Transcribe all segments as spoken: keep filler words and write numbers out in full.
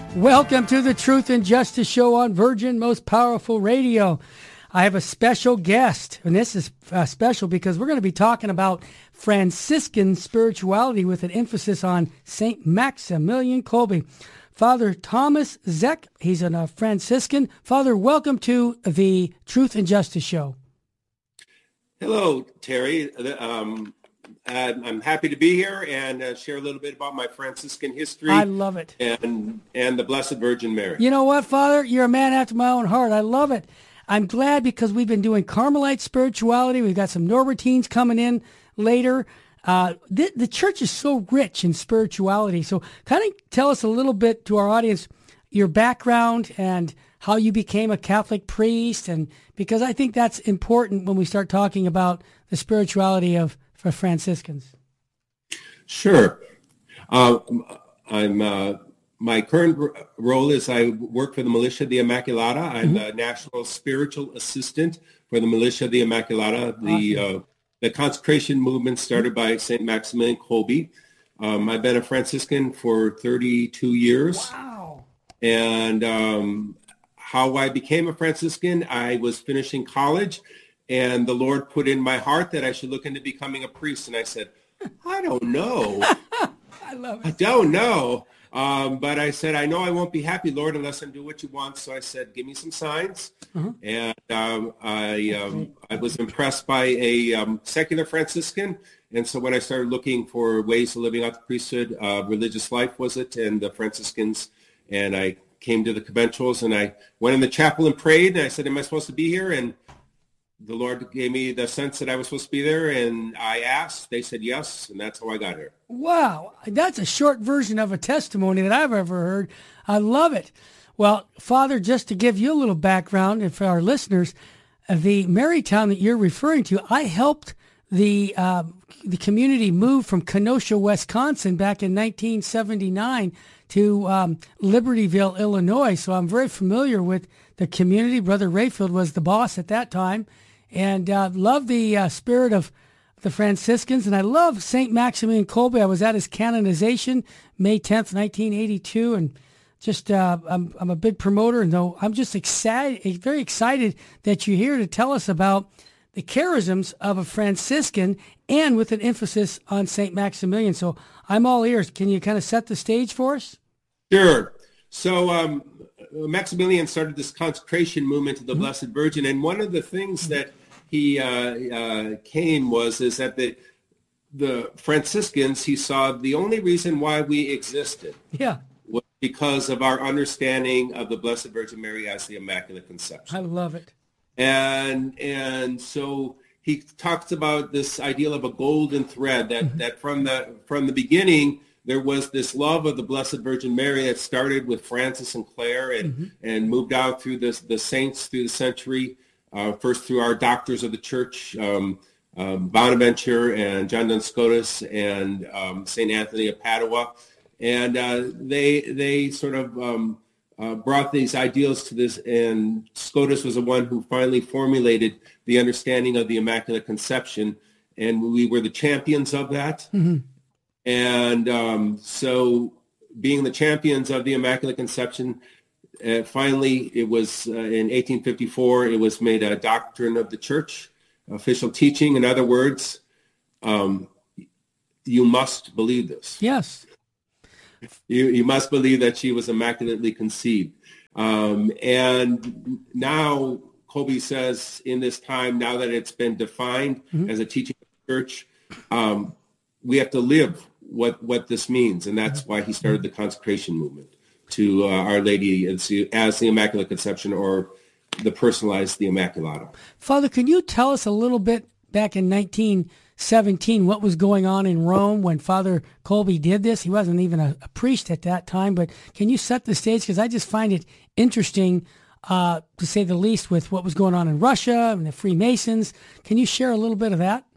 Welcome to the Truth and Justice Show on Virgin Most Powerful Radio. I have a special guest, and this is uh, special because we're going to be talking about Franciscan spirituality with an emphasis on Saint Maximilian Kolbe. Father Thomas Zeck, he's a Franciscan. Father, welcome to the Truth and Justice Show. Hello, Terry. Um, I'm happy to be here and uh, share a little bit about my Franciscan history. I love it. And, and the Blessed Virgin Mary. You know what, Father? You're a man after my own heart. I love it. I'm glad because we've been doing Carmelite spirituality. We've got some Norbertines coming in later. Uh, the, the church is so rich in spirituality. So kind of tell us a little bit to our audience, your background and how you became a Catholic priest. And because I think that's important when we start talking about the spirituality of for Franciscans. Sure. Uh, I'm uh, my current r- role is I work for the Militia of the Immaculata. I'm mm-hmm. the National Spiritual Assistant for the Militia of the Immaculata, the awesome. uh, the consecration movement started by Saint Maximilian Kolbe. Um, I've been a Franciscan for thirty-two years. Wow. And um, how I became a Franciscan, I was finishing college, and the Lord put in my heart that I should look into becoming a priest. And I said, I don't know. I love it. I don't know. Um, but I said, I know I won't be happy, Lord, unless I do what you want. So I said, give me some signs. Uh-huh. And um, I um, I was impressed by a um, secular Franciscan. And so when I started looking for ways of living out the priesthood, uh, religious life was it, and the Franciscans. And I came to the conventuals, and I went in the chapel and prayed. And I said, am I supposed to be here? And the Lord gave me the sense that I was supposed to be there, and I asked. They said yes, and that's how I got here. Wow, that's a short version of a testimony that I've ever heard. I love it. Well, Father, just to give you a little background, and for our listeners, the Marytown that you're referring to, I helped the uh, the community move from Kenosha, Wisconsin, back in nineteen seventy-nine to um, Libertyville, Illinois. So I'm very familiar with the community. Brother Rayfield was the boss at that time. And uh, love the uh, spirit of the Franciscans. And I love Saint Maximilian Kolbe. I was at his canonization May tenth, nineteen eighty-two. And just, uh, I'm, I'm a big promoter. And though I'm just excited, very excited that you're here to tell us about the charisms of a Franciscan and with an emphasis on Saint Maximilian. So I'm all ears. Can you kind of set the stage for us? Sure. So, um, Maximilian started this consecration movement to the mm-hmm. Blessed Virgin, and one of the things that he uh, uh, came was is that the the Franciscans, he saw the only reason why we existed yeah. was because of our understanding of the Blessed Virgin Mary as the Immaculate Conception. I love it. And and so he talks about this ideal of a golden thread that, mm-hmm. that from the from the beginning there was this love of the Blessed Virgin Mary that started with Francis and Clare and, mm-hmm. and moved out through the, the saints through the century, uh, first through our doctors of the church, um, um, Bonaventure and John Duns Scotus and um, Saint Anthony of Padua. And uh, they they sort of um, uh, brought these ideals to this, and Scotus was the one who finally formulated the understanding of the Immaculate Conception, and we were the champions of that. Mm-hmm. And um, so being the champions of the Immaculate Conception, uh, finally it was uh, in eighteen fifty-four, it was made a doctrine of the church, official teaching. In other words, um, you must believe this. Yes. You, you must believe that she was immaculately conceived. Um, and now Kolbe says in this time, now that it's been defined mm-hmm. as a teaching of the church, um, we have to live what what this means, and that's why he started the consecration movement to uh, Our Lady as the, as the Immaculate Conception, or the personalized the Immaculata. Father, can you tell us a little bit back in nineteen seventeen what was going on in Rome when Father Kolbe did this? He wasn't even a, a priest at that time, but can you set the stage? Because I just find it interesting, uh, to say the least, with what was going on in Russia and the Freemasons. Can you share a little bit of that?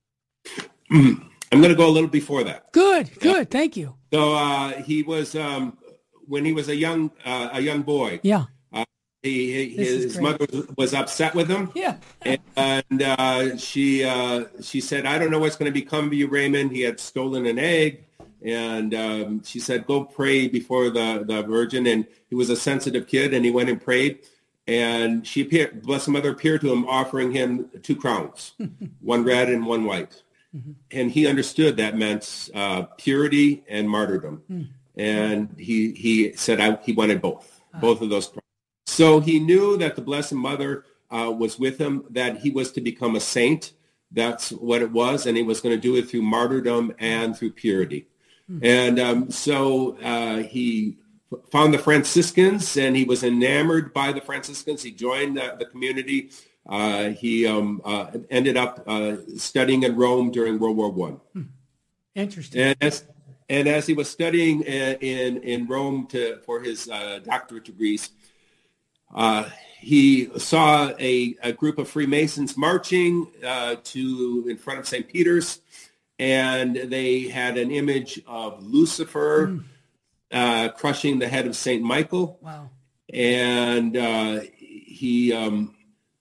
I'm going to go a little before that. Good, good. Yeah. Thank you. So uh, he was, um, when he was a young uh, a young boy, yeah. uh, he, he his mother was upset with him. Yeah. And uh, she uh, she said, I don't know what's going to become of you, Raymond. He had stolen an egg, And um, she said, go pray before the, the Virgin. And he was a sensitive kid, and he went and prayed. And she appeared, Blessed Mother appeared to him, offering him two crowns, one red and one white. Mm-hmm. And he understood that meant uh, purity and martyrdom. Mm. And he he said I, he wanted both, ah. both of those crowns. So he knew that the Blessed Mother uh, was with him, that he was to become a saint. That's what it was. And he was going to do it through martyrdom and through purity. Mm. And um, so uh, he found the Franciscans, and he was enamored by the Franciscans. He joined the, the community. Uh, he um, uh, ended up uh, studying in Rome during World War One. Hmm. Interesting. And as, and as he was studying in, in, in Rome to, for his uh, doctorate degrees, uh, he saw a, a group of Freemasons marching uh, to in front of Saint Peter's, and they had an image of Lucifer mm. uh, crushing the head of Saint Michael. Wow. And uh, he... Um,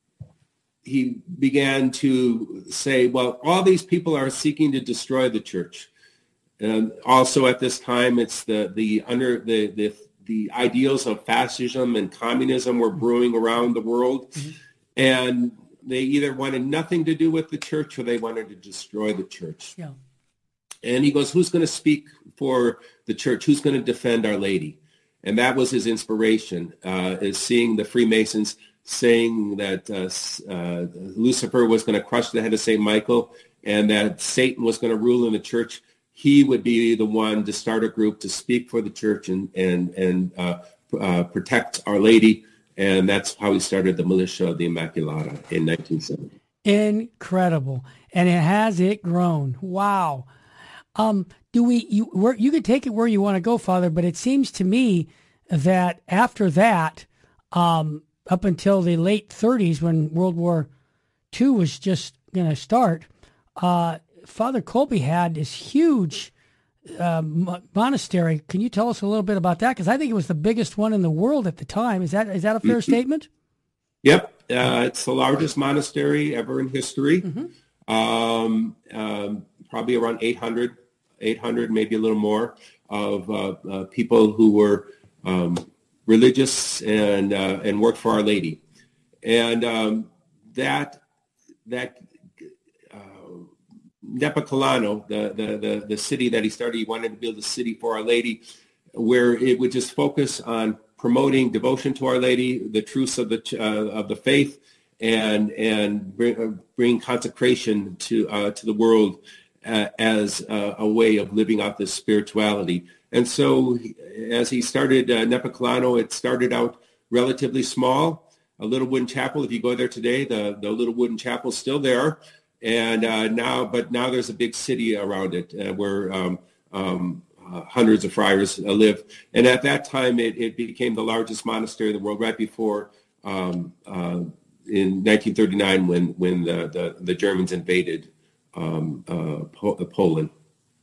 he began to say, well, all these people are seeking to destroy the church. And also at this time, it's the the under the the, the ideals of fascism and communism were brewing around the world. Mm-hmm. And they either wanted nothing to do with the church or they wanted to destroy the church. Yeah. And he goes, who's going to speak for the church? Who's going to defend Our Lady? And that was his inspiration, uh, is seeing the Freemasons saying that uh, uh, Lucifer was going to crush the head of Saint Michael and that Satan was going to rule in the church. He would be the one to start a group to speak for the church and and and uh, uh, protect Our Lady. And that's how he started the Militia of the Immaculata in nineteen seventy. Incredible. And it has it grown. Wow. Um, do we, you, where, you could take it where you want to go, Father, but it seems to me that after that, um, up until the late thirties, when World War Two was just going to start, uh, Father Kolbe had this huge uh, monastery. Can you tell us a little bit about that? Because I think it was the biggest one in the world at the time. Is that is that a fair mm-hmm. statement? Yep. Uh, it's the largest monastery ever in history. Mm-hmm. Um, um, probably around eight hundred, eight hundred, maybe a little more, of uh, uh, people who were um, religious and uh, and worked for Our Lady, and um, that that uh, Nepocolano, the, the the the city that he started, he wanted to build a city for Our Lady, where it would just focus on promoting devotion to Our Lady, the truths of the uh, of the faith, and and bring, uh, bring consecration to uh, to the world uh, as uh, a way of living out this spirituality. And so as he started uh, Nepocolano, it started out relatively small, a little wooden chapel. If you go there today, the, the little wooden chapel is still there. And uh, now, but now there's a big city around it uh, where um, um, uh, hundreds of friars uh, live. And at that time, it, it became the largest monastery in the world, right before um, uh, in nineteen thirty-nine when, when the, the, the Germans invaded um, uh, po- Poland.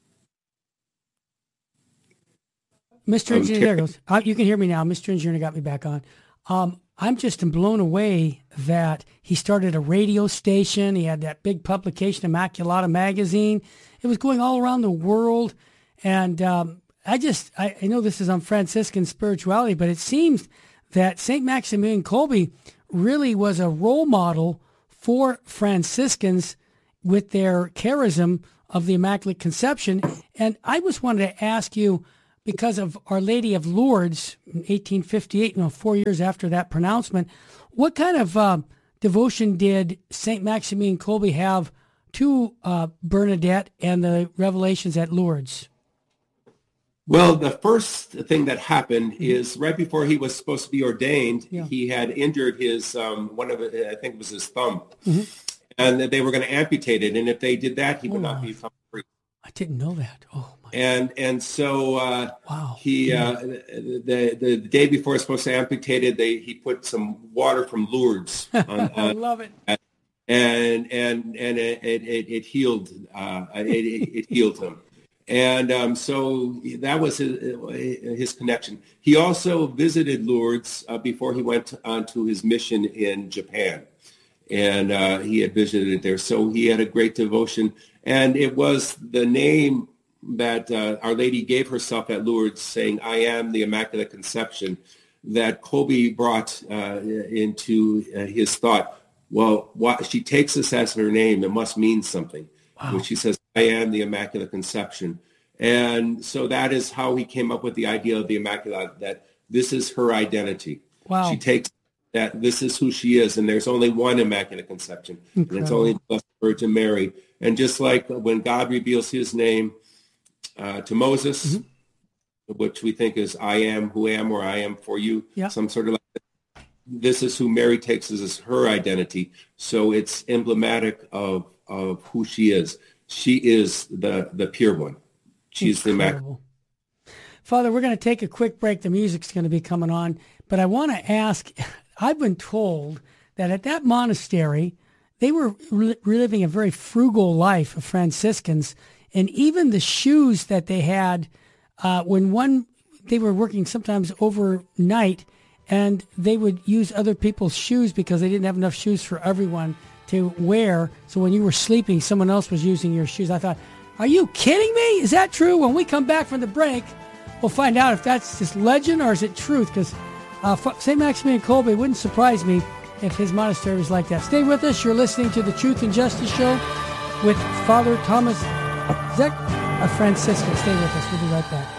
Mister Engineer, there goes. Uh, you can hear me now. Mister Engineer got me back on. Um, I'm just blown away that he started a radio station. He had that big publication, Immaculata Magazine. It was going all around the world. And um, I just, I, I know this is on Franciscan spirituality, but it seems that Saint Maximilian Kolbe really was a role model for Franciscans with their charism of the Immaculate Conception. And I just wanted to ask you, because of Our Lady of Lourdes in eighteen fifty-eight, you know, four years after that pronouncement, what kind of uh, devotion did Saint Maximilian Kolbe have to uh, Bernadette and the revelations at Lourdes? Well, the first thing that happened mm-hmm. is right before he was supposed to be ordained, yeah. he had injured his, um, one of it, I think it was his thumb, mm-hmm. and they were going to amputate it. And if they did that, he would oh, not become free. I didn't know that. Oh. And and so uh, wow. he uh, the, the the day before it's supposed to amputate it, they he put some water from Lourdes on, on I love it. And and and it it, it healed uh, it, it healed him, and um, so that was his, his connection. He also visited Lourdes uh, before he went on to his mission in Japan, and uh, he had visited there. So he had a great devotion, and it was the name that uh, Our Lady gave herself at Lourdes, saying, "I am the Immaculate Conception," that Kolbe brought uh, into uh, his thought, well, what, she takes this as her name. It must mean something. Wow. When she says, "I am the Immaculate Conception." And so that is how he came up with the idea of the Immaculate, that this is her identity. Wow. She takes that this is who she is, and there's only one Immaculate Conception. Incredible. And it's only the Blessed Virgin Mary. And just like when God reveals his name uh, to Moses, mm-hmm. which we think is "I am who am," or "I am for you," yeah. some sort of like that. This is who Mary takes as her identity. So it's emblematic of, of who she is. She is the, the pure one. She's the Immaculate. Father, we're going to take a quick break. The music's going to be coming on. But I want to ask, I've been told that at that monastery, they were re- living a very frugal life of Franciscans. And even the shoes that they had, uh, when one, they were working sometimes overnight, and they would use other people's shoes because they didn't have enough shoes for everyone to wear. So when you were sleeping, someone else was using your shoes. I thought, are you kidding me? Is that true? When we come back from the break, we'll find out if that's just legend or is it truth. Because uh, Saint Maximilian Kolbe, it wouldn't surprise me if his monastery was like that. Stay with us. You're listening to the Truth and Justice Show with Father Thomas Zeck, a Franciscan. Stay with us. We'll be right back.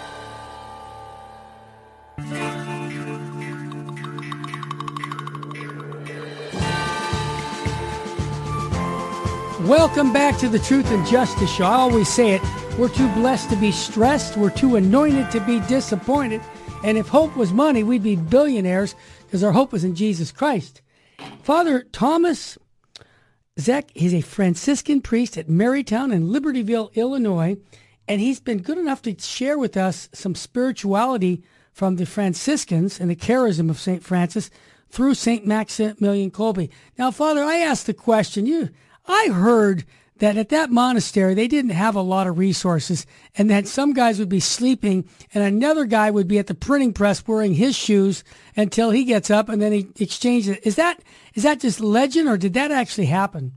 Welcome back to the Truth and Justice Show. I always say it, we're too blessed to be stressed. We're too anointed to be disappointed. And if hope was money, we'd be billionaires because our hope is in Jesus Christ. Father Thomas Zeck is a Franciscan priest at Marytown in Libertyville, Illinois, and he's been good enough to share with us some spirituality from the Franciscans and the charism of Saint Francis through Saint Maximilian Kolbe. Now, Father, I asked the question, you... I heard that at that monastery, they didn't have a lot of resources and that some guys would be sleeping and another guy would be at the printing press wearing his shoes until he gets up and then he exchanges it. Is that, is that just legend or did that actually happen?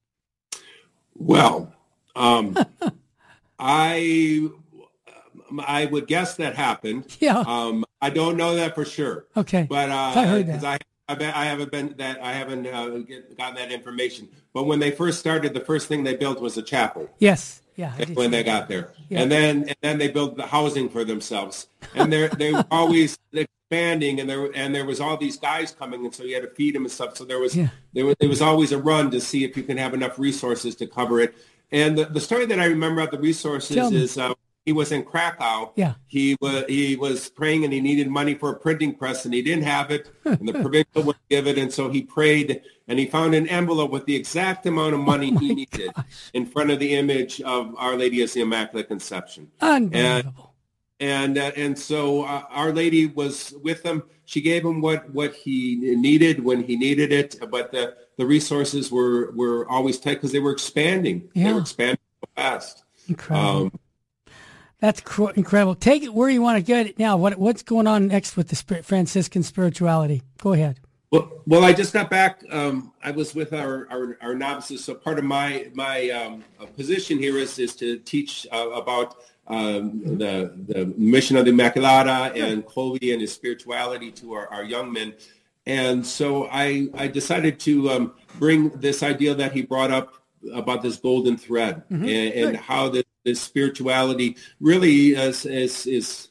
Well, um, I, I would guess that happened. Yeah. Um, I don't know that for sure. Okay. But uh, I heard that. I, I bet I haven't been that I haven't uh, get, gotten that information. But when they first started, the first thing they built was a chapel. Yes, yeah. When they got there, yeah. and then and then they built the housing for themselves, and they they were always expanding, and there and there was all these guys coming, and so you had to feed them and stuff. So there was yeah. there was there was always a run to see if you can have enough resources to cover it. And the, the story that I remember of the resources is. Uh, He was in Krakow. Yeah. He was he was praying and he needed money for a printing press and he didn't have it and the provincial wouldn't give it, and so he prayed and he found an envelope with the exact amount of money oh he needed gosh. in front of the image of Our Lady as the Immaculate Conception. Unbelievable. And and, uh, and so uh, Our Lady was with him. She gave him what, what he needed when he needed it, but the, the resources were, were always tight because they were expanding. Yeah. They were expanding so fast. Incredible. Um, That's cr- incredible. Take it where you want to get it now. What What's going on next with the Sp- Franciscan spirituality? Go ahead. Well, well, I just got back. Um, I was with our, our, our novices. So part of my my um, position here is is to teach uh, about um, the the mission of the Immaculata and Kolbe and his spirituality to our, our young men. And so I I decided to um, bring this idea that he brought up about this golden thread mm-hmm. and, and how this, this spirituality really is, is, is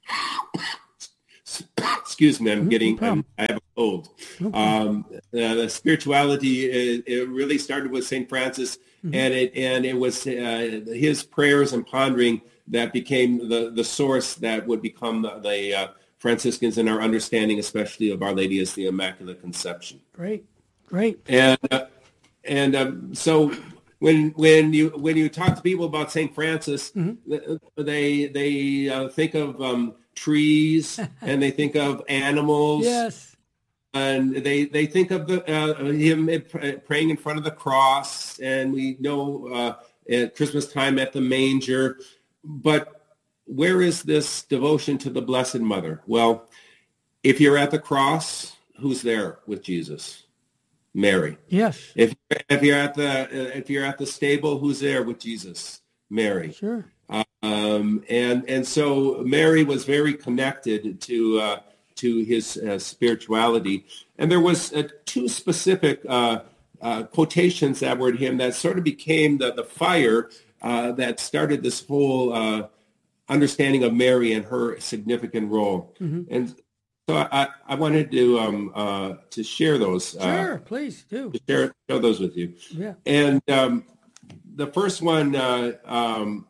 excuse me, I'm mm-hmm. getting, no I'm, I have a cold. Okay. Um, uh, the spirituality, it, it really started with Saint Francis mm-hmm. and it, and it was uh, his prayers and pondering that became the, the source that would become the, the uh, Franciscans in our understanding, especially of Our Lady as the Immaculate Conception. Great, great. And, uh, And um, so when when you when you talk to people about Saint Francis, mm-hmm. they they uh, think of um, trees and they think of animals. Yes. And they, they think of the uh, him praying in front of the cross, and we know uh, at Christmas time at the manger. But where is this devotion to the Blessed Mother? Well, if you're at the cross, who's there with Jesus? Mary. Yes. If if you're at the uh, if you're at the stable, who's there with Jesus? Mary. Sure. Uh, Um, and and so Mary was very connected to uh, to his uh, spirituality. And there was uh, two specific uh, uh, quotations that were in him that sort of became the, the fire uh, that started this whole uh, understanding of Mary and her significant role. Mm-hmm. And so I, I wanted to um, uh, to share those. Sure, uh, please do. To share, share those with you. Yeah. And um, the first one uh, um,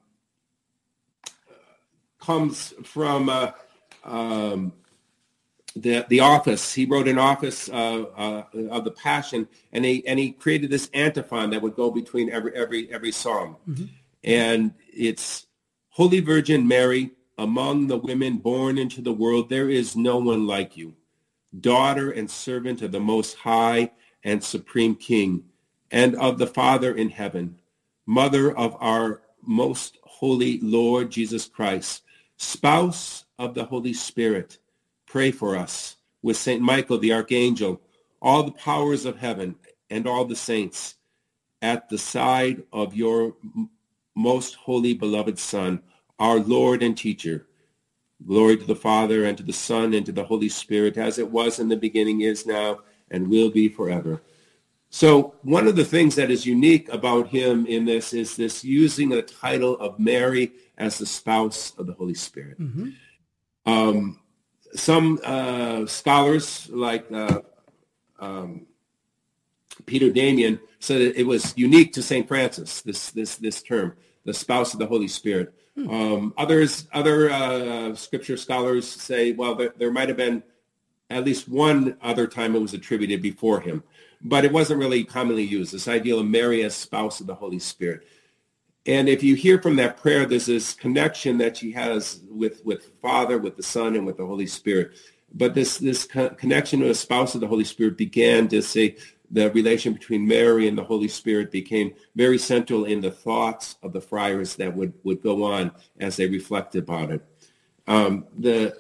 comes from uh, um, the the Office. He wrote an Office uh, uh, of the Passion, and he and he created this antiphon that would go between every every every psalm, mm-hmm. and it's Holy Virgin Mary, among the women born into the world, there is no one like you, daughter and servant of the Most High and Supreme King, and of the Father in heaven, mother of our most holy Lord Jesus Christ, spouse of the Holy Spirit. Pray for us with Saint Michael the Archangel, all the powers of heaven and all the saints at the side of your most holy beloved Son, our Lord and teacher. Glory to the Father and to the Son and to the Holy Spirit, as it was in the beginning, is now, and will be forever. So one of the things that is unique about him in this is this using the title of Mary as the spouse of the Holy Spirit. Mm-hmm. Um, some uh, scholars like uh, um, Peter Damian said it was unique to Saint Francis, this this this term, the spouse of the Holy Spirit. Hmm. Um, others, other uh, scripture scholars say, well, there, there might have been at least one other time it was attributed before him, but it wasn't really commonly used, this idea of Mary as spouse of the Holy Spirit. And if you hear from that prayer, there's this connection that she has with, with Father, with the Son, and with the Holy Spirit. But this, this co- connection to a spouse of the Holy Spirit began to say the relation between Mary and the Holy Spirit became very central in the thoughts of the friars that would, would go on as they reflected about it. Um, the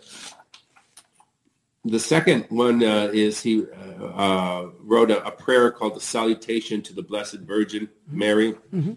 the second one uh, is he uh, uh, wrote a, a prayer called the Salutation to the Blessed Virgin Mary. Mm-hmm.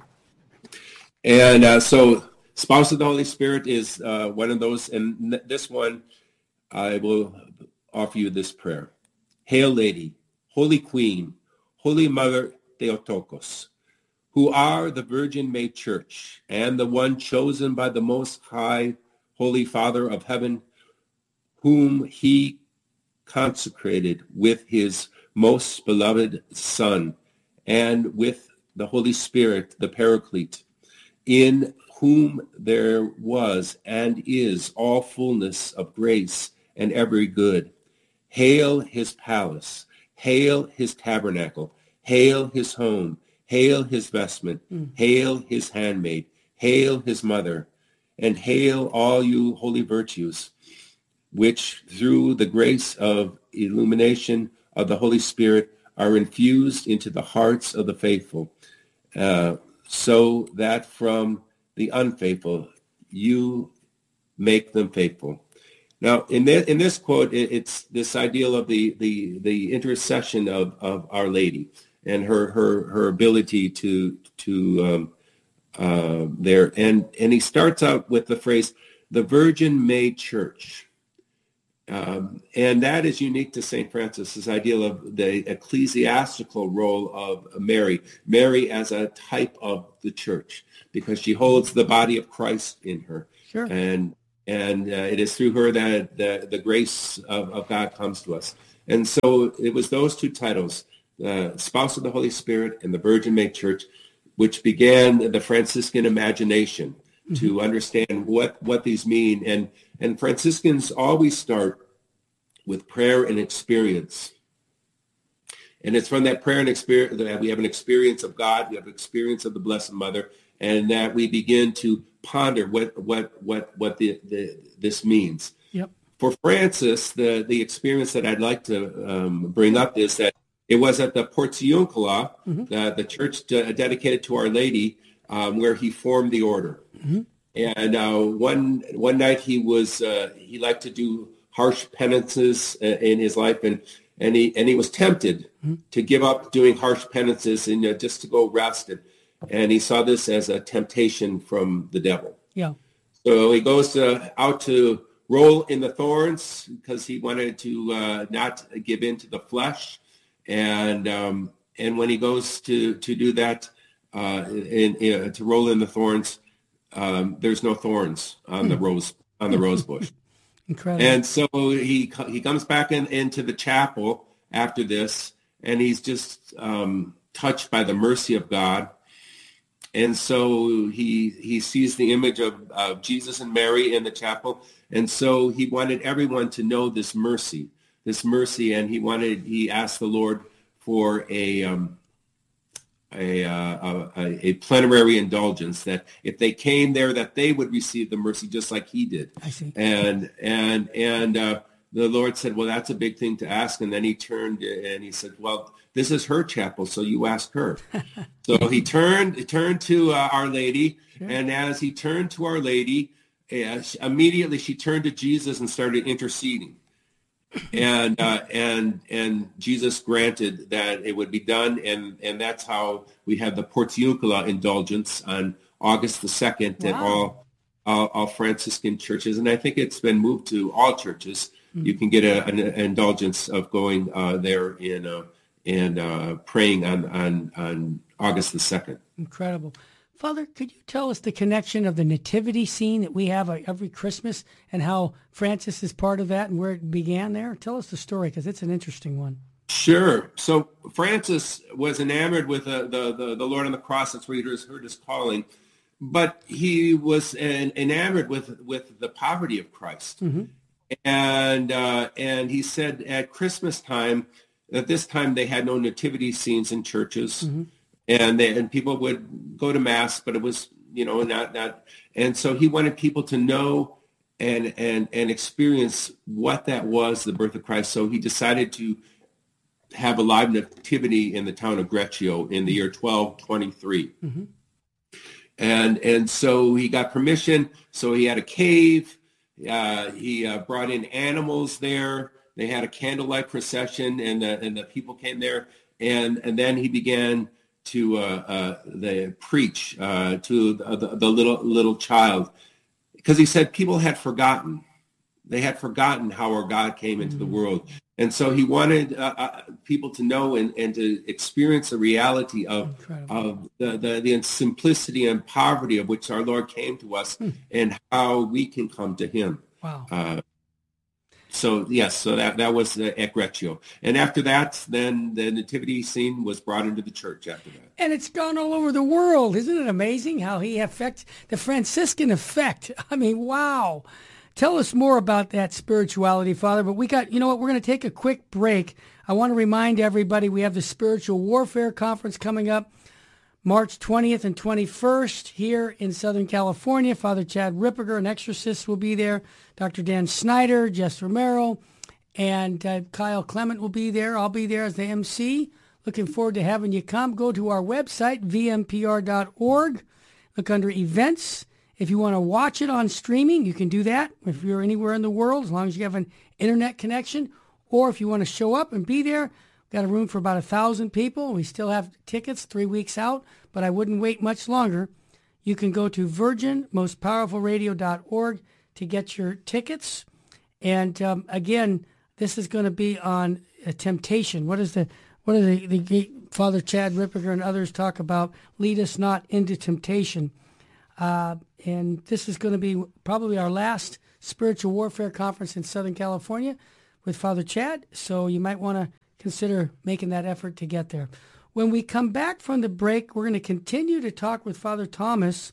And uh, so spouse of the Holy Spirit is uh, one of those. And this one, I will offer you this prayer. Hail, Lady, Holy Queen, Holy Mother Theotokos, who are the Virgin Made Church and the one chosen by the Most High, Holy Father of Heaven, whom he consecrated with his most beloved Son and with the Holy Spirit, the Paraclete, in whom there was and is all fullness of grace and every good. Hail his palace, hail his tabernacle, hail his home, hail his vestment, mm. hail his handmaid, hail his mother, and hail all you holy virtues, which through the grace of illumination of the Holy Spirit are infused into the hearts of the faithful, uh, so that from the unfaithful you make them faithful. Now, in this, in this quote, it, it's this ideal of the the, the intercession of, of Our Lady and her her her ability to to um, uh, there, and and he starts out with the phrase, "The Virgin Made Church." Um, and that is unique to Saint Francis, this ideal of the ecclesiastical role of Mary, Mary as a type of the church, because she holds the body of Christ in her. Sure. And and uh, it is through her that the, the grace of, of God comes to us. And so it was those two titles, uh, Spouse of the Holy Spirit and the Virgin Made Church, which began the Franciscan imagination mm-hmm. to understand what, what these mean. And And Franciscans always start with prayer and experience. And it's from that prayer and experience that we have an experience of God, we have an experience of the Blessed Mother, and that we begin to ponder what what what what the, the this means. Yep. For Francis, the, the experience that I'd like to um, bring up is that it was at the Portiuncula, mm-hmm. the, the church de- dedicated to Our Lady, um, where he formed the order. Mm-hmm. And uh, one one night he was uh, he liked to do harsh penances in his life, and and he and he was tempted mm-hmm. to give up doing harsh penances and uh, just to go rest. And, and he saw this as a temptation from the devil. Yeah. So he goes to, out to roll in the thorns because he wanted to uh, not give in to the flesh. And um, and when he goes to, to do that, uh, in, in, to roll in the thorns, um, there's no thorns on the rose on the rose bush. Incredible. And so he he comes back in, into the chapel after this, and he's just um, touched by the mercy of God. And so he he sees the image of, of Jesus and Mary in the chapel. And so he wanted everyone to know this mercy, this mercy. And he wanted, he asked the Lord for a, um, a, uh, a, a plenary indulgence, that if they came there, that they would receive the mercy just like he did. I see. And, and, and uh, the Lord said, well, that's a big thing to ask. And then he turned and he said, well, this is her chapel, so you ask her. So he turned, he turned to uh, Our Lady. Sure. And as he turned to Our Lady, uh, she, immediately she turned to Jesus and started interceding. and uh, and and Jesus granted that it would be done, and, and that's how we have the Portiuncula indulgence on August the second wow. at all, all all Franciscan churches, and I think it's been moved to all churches. Mm-hmm. You can get a, an, an indulgence of going uh, there in uh, and uh, praying on, on on August the second. Incredible. Father, could you tell us the connection of the nativity scene that we have every Christmas and how Francis is part of that and where it began there? Tell us the story, because it's an interesting one. Sure. So Francis was enamored with uh, the, the, the Lord on the cross. That's where he heard his calling. But he was an, enamored with, with the poverty of Christ. Mm-hmm. And, uh, and he said at Christmas time, at this time they had no nativity scenes in churches. Mm-hmm. And they, and people would go to mass, but it was, you know, not, not, and so he wanted people to know and, and, and experience what that was, the birth of Christ. So he decided to have a live nativity in the town of Greccio in the year twelve twenty-three. Mm-hmm. And, and so he got permission. So he had a cave. Uh, he uh, brought in animals there. They had a candlelight procession, and the, and the people came there. And, and then he began to uh, uh, the preach uh, to the, the, the little little child, because he said people had forgotten. They had forgotten how our God came into mm-hmm. the world. And so he wanted uh, uh, people to know and, and to experience the reality of, of the, the, the simplicity and poverty of which our Lord came to us mm. and how we can come to him. Wow. Uh, So, yes, so that, that was uh, at Greccio. And after that, then the nativity scene was brought into the church after that. And it's gone all over the world. Isn't it amazing how he affects the Franciscan effect? I mean, wow. Tell us more about that spirituality, Father. But we got, you know what, we're going to take a quick break. I want to remind everybody we have the Spiritual Warfare Conference coming up March twentieth and twenty-first here in Southern California. Father Chad Ripperger, an exorcist, will be there. Doctor Dan Snyder, Jess Romero, and uh, Kyle Clement will be there. I'll be there as the M C. Looking forward to having you come. Go to our website, v m p r dot org. Look under events. If you want to watch it on streaming, you can do that if you're anywhere in the world, as long as you have an internet connection. Or if you want to show up and be there, got a room for about a thousand people. We still have tickets three weeks out, but I wouldn't wait much longer. You can go to virgin most powerful radio dot org to get your tickets. And um, again, this is going to be on uh, temptation. What is the what are the, the Father Chad Ripperger and others talk about? Lead us not into temptation. Uh, and this is going to be probably our last spiritual warfare conference in Southern California with Father Chad. So you might want to consider making that effort to get there. When we come back from the break, we're going to continue to talk with Father Thomas,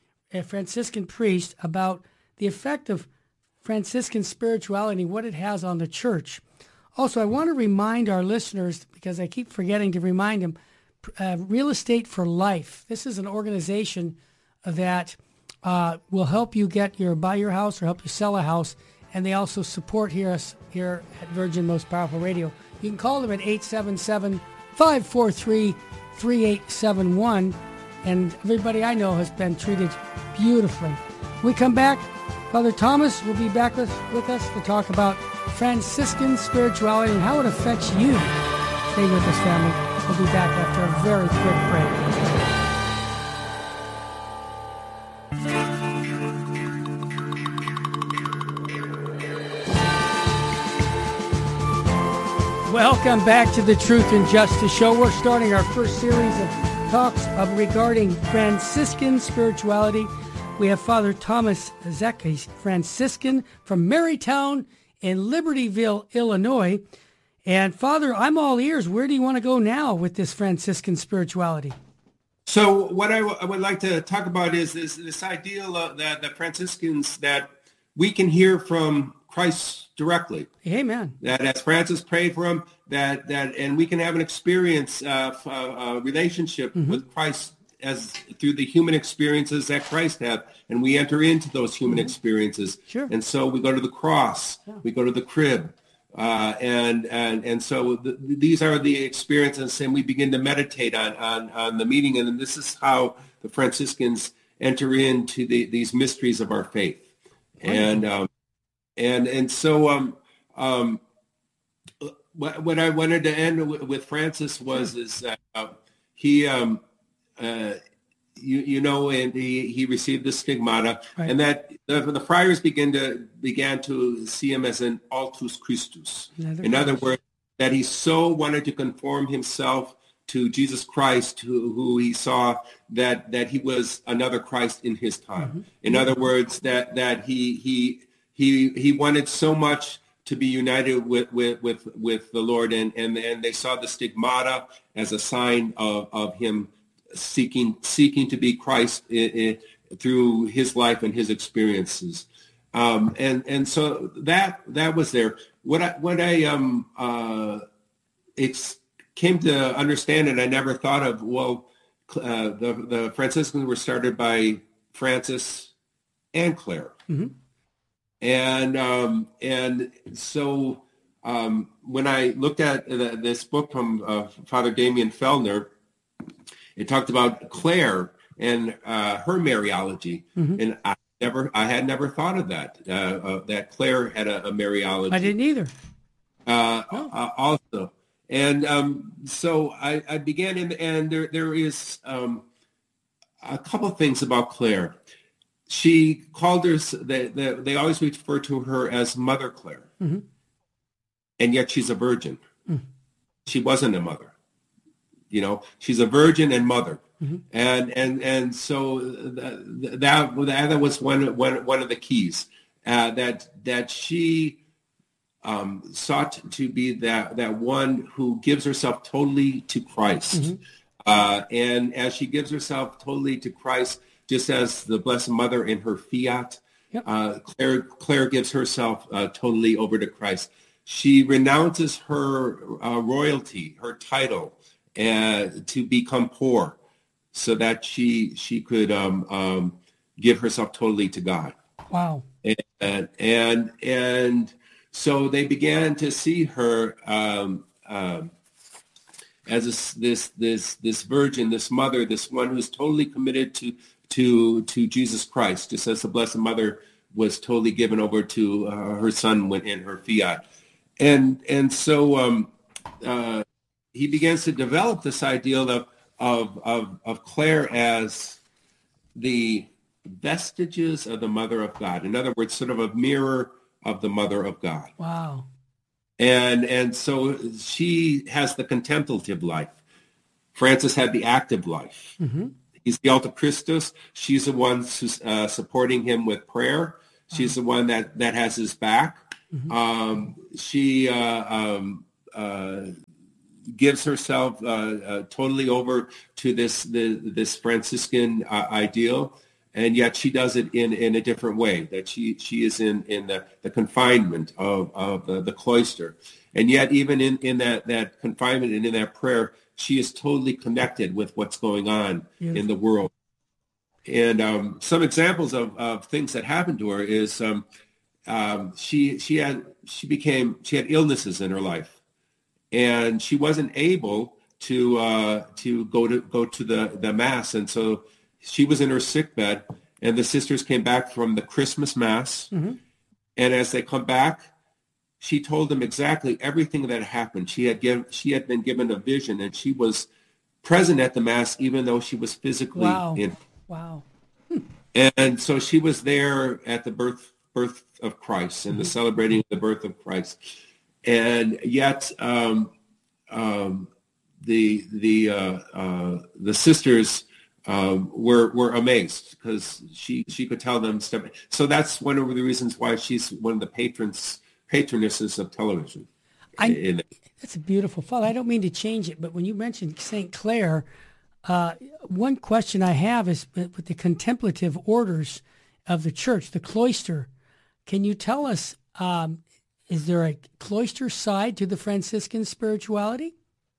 a Franciscan priest, about the effect of Franciscan spirituality, what it has on the church. Also, I want to remind our listeners, because I keep forgetting to remind them, uh, Real Estate for Life. This is an organization that uh, will help you get your buy your house or help you sell a house, and they also support here us here at Virgin Most Powerful Radio. You can call them at eight seven seven, five four three, three eight seven one, and everybody I know has been treated beautifully. When we come back, Father Thomas will be back with, with us to talk about Franciscan spirituality and how it affects you. Stay with us, family. We'll be back after a very quick break. Welcome back to the Truth and Justice Show. We're starting our first series of talks of regarding Franciscan spirituality. We have Father Thomas Zeck, he's Franciscan from Marytown in Libertyville, Illinois. And Father, I'm all ears. Where do you want to go now with this Franciscan spirituality? So what I, w- I would like to talk about is this, this ideal uh, that the Franciscans, that we can hear from Christ directly. Amen. That as Francis prayed for him, that, that and we can have an experience, uh, a, a relationship mm-hmm. with Christ as through the human experiences that Christ had, and we enter into those human mm-hmm. experiences. Sure. And so we go to the cross, yeah. we go to the crib, uh, and and and so the, these are the experiences, and we begin to meditate on on, on the meaning, and this is how the Franciscans enter into the, these mysteries of our faith, Wonderful. and um, and and so um, um, what, what I wanted to end with, with Francis was sure. is that uh, he. Um, Uh, you, you know, and he, he received the stigmata, right. and that the, the friars began to began to see him as an altus Christus. Another In other words, that he so wanted to conform himself to Jesus Christ, who, who he saw that that he was another Christ in his time. Mm-hmm. In other words, that that he he he he wanted so much to be united with with with, with the Lord, and, and and they saw the stigmata as a sign of, of him seeking seeking to be Christ in, in, through his life and his experiences, um, and and so that that was there. What I what I um uh, it's came to understand, and I never thought of. Well, uh, the the Franciscans were started by Francis and Clare, mm-hmm. and um, and so um, when I looked at the, this book from uh, Father Damien Fellner. It talked about Clare and uh, her Mariology, mm-hmm. and I never, I had never thought of that. Uh, uh, that Clare had a, a Mariology. I didn't either. Uh, oh. uh, also, and um, so I, I began, in, and there, there is um, a couple of things about Clare. She called her. They, they, they always refer to her as Mother Clare, mm-hmm. and yet she's a virgin. Mm. She wasn't a mother. You know, she's a virgin and mother, mm-hmm. and and and so that that, that was one one one of the keys uh, that that she um, sought to be that that one who gives herself totally to Christ, mm-hmm. uh, and as she gives herself totally to Christ, just as the Blessed Mother in her fiat, yep. uh, Clare Clare gives herself uh, totally over to Christ. She renounces her uh, royalty, her title. And to become poor, so that she she could um, um, give herself totally to God. Wow! And and and so they began to see her um, um, as this, this this this virgin, this mother, this one who's totally committed to to to Jesus Christ, just as the Blessed Mother was totally given over to uh, her Son when in her fiat, and and so. Um, uh, He begins to develop this ideal of, of, of, of Clare as the vestiges of the Mother of God. In other words, sort of a mirror of the Mother of God. Wow. And, and so she has the contemplative life. Francis had the active life. Mm-hmm. He's the Alter Christus. She's the one who's uh, supporting him with prayer. She's wow. the one that, that has his back. Mm-hmm. Um, she... Uh, um, uh, gives herself uh, uh, totally over to this the, this Franciscan uh, ideal, and yet she does it in, in a different way, that she, she is in, in the, the confinement of, of uh, the cloister. And yet even in, in that, that confinement and in that prayer, she is totally connected with what's going on yes. in the world. And um, some examples of, of things that happened to her is um, um, she she had she became she had illnesses in her life. And she wasn't able to uh, to go to go to the, the mass, and so she was in her sick bed. And the sisters came back from the Christmas mass, mm-hmm. and as they come back, she told them exactly everything that happened. She had given she had been given a vision, and she was present at the mass, even though she was physically wow. in. Wow! And so she was there at the birth birth of Christ and mm-hmm. the celebrating the birth of Christ. and yet um, um, the the uh, uh, the sisters um, were were amazed because she she could tell them stuff. So that's one of the reasons why she's one of the patrons patronesses of television. I, in, that's a beautiful thought. I don't mean to change it, but when you mentioned Saint Clare, uh, one question I have is with the contemplative orders of the church, the cloister. Can you tell us, um, is there a cloister side to the Franciscan spirituality?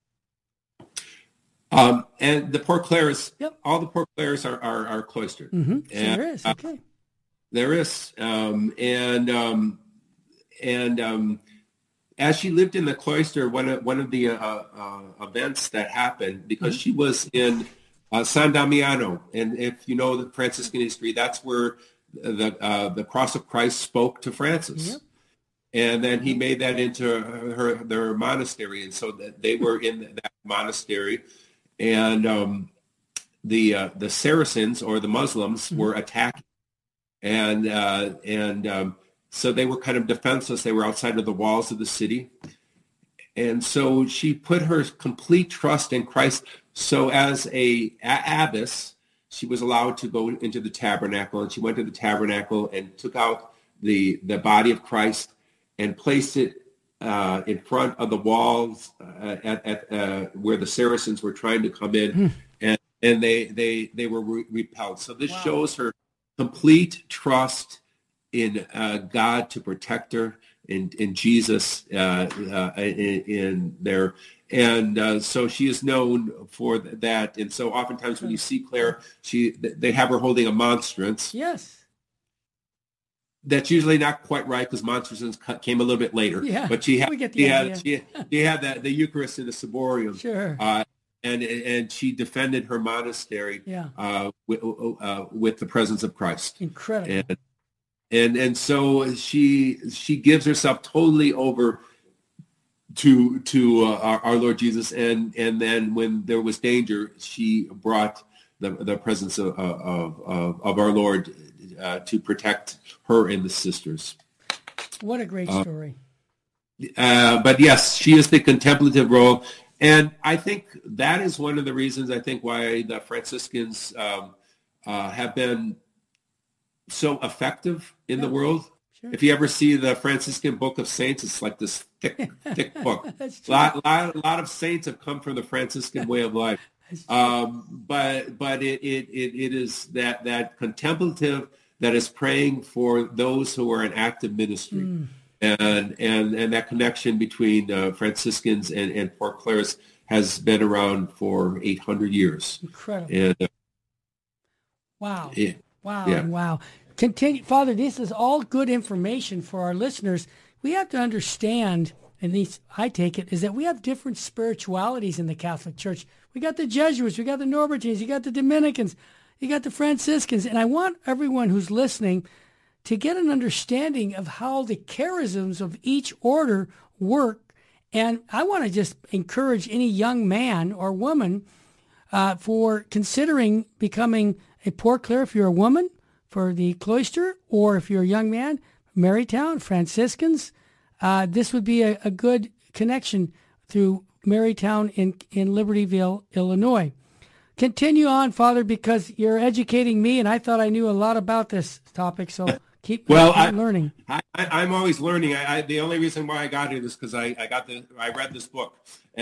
Um, and the Port Clares, yep. all the Port Clares are, are, are cloistered. Mm-hmm. So and, there is, okay. Uh, there is. Um, and um, and um, as she lived in the cloister, one of, one of the uh, uh, events that happened, because mm-hmm. she was in uh, San Damiano, and if you know the Franciscan history, that's where the uh, the cross of Christ spoke to Francis. Yep. And then he made that into her, her their monastery, and so that they were in that monastery. And um, the uh, the Saracens or the Muslims mm-hmm. were attacking, and uh, and um, so they were kind of defenseless. They were outside of the walls of the city, and so she put her complete trust in Christ. So as a, a abbess, she was allowed to go into the tabernacle, and she went to the tabernacle and took out the the body of Christ and placed it Uh, in front of the walls uh, at, at uh, where the Saracens were trying to come in, mm. and and they they they were re- repelled. So this wow. shows her complete trust in uh, God to protect her, in in Jesus, uh, uh, in, in there, and uh, so she is known for that. And so oftentimes when you see Clare, she they have her holding a monstrance. Yes. That's usually not quite right because monstrance came a little bit later. Yeah, but she had, we get the she, idea. had she, she had the, the Eucharist in the ciborium. Sure. Uh, and and she defended her monastery yeah. uh, with, uh, with the presence of Christ. Incredible. And, and and so she she gives herself totally over to to uh, our, our Lord Jesus. And and then when there was danger, she brought the the presence of of of, of our Lord Uh, to protect her and the sisters. What a great uh, story. Uh, but yes, she is the contemplative role. And I think that is one of the reasons I think why the Franciscans um, uh, have been so effective in yeah, the world. Sure. If you ever see the Franciscan Book of Saints, it's like this thick, thick book. A lot, lot, lot of saints have come from the Franciscan way of life. Um, but but it, it, it, it is that, that contemplative that is praying for those who are in active ministry. Mm. And, and and that connection between uh, Franciscans and, and Port Clares has been around for eight hundred years. Incredible. And, uh, wow. Yeah, wow. Yeah. Wow. Continue, Father, this is all good information for our listeners. We have to understand, and these, I take it, is that we have different spiritualities in the Catholic Church. We got the Jesuits, we got the Norbertines, you got the Dominicans, you got the Franciscans. And I want everyone who's listening to get an understanding of how the charisms of each order work. And I want to just encourage any young man or woman uh, for considering becoming a Port Clare if you're a woman for the cloister, or if you're a young man, Marytown, Franciscans. Uh, this would be a, a good connection through Marytown in, in Libertyville, Illinois. Continue on, Father, because you're educating me, and I thought I knew a lot about this topic, so keep, well, keep I, learning. I, I, I'm always learning. I, I, the only reason why I got it is because I, I got the I read this book.